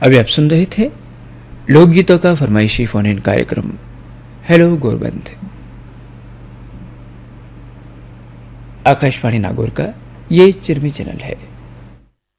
अभी आप सुन रहे थे लोकगीतों का फरमाइशी फोन इन कार्यक्रम हेलो गोरबंद। आकाशवाणी नागौर का ये चिरमी चैनल है।